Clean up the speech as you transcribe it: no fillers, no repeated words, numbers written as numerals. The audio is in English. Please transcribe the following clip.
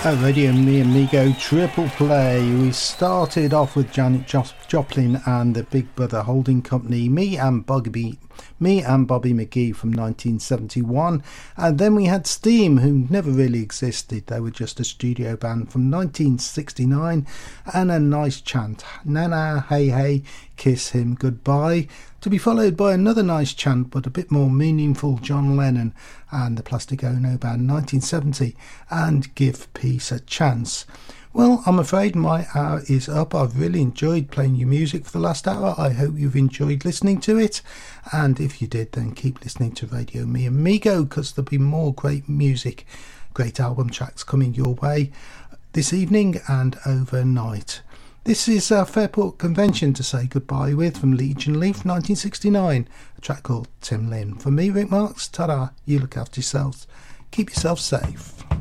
At Radio Me Amigo Triple Play, we started off with Janet Joplin and the Big Brother Holding Company, Me and Bobby McGee from 1971, and then we had Steam, who never really existed. They were just a studio band from 1969, and a nice chant, Nana Hey Hey, Kiss Him Goodbye, to be followed by another nice chant but a bit more meaningful, John Lennon and the Plastic Ono Band 1970 and Give Peace a Chance. Well, I'm afraid my hour is up. I've really enjoyed playing your music for the last hour. I hope you've enjoyed listening to it, and if you did, then keep listening to Radio Me Amigo, because there'll be more great music, great album tracks coming your way this evening and overnight. This is Fairport Convention to say goodbye with from Legion Leaf 1969, a track called Tim Lin. For me, Rick Marks, ta-da, you look after yourselves, keep yourself safe.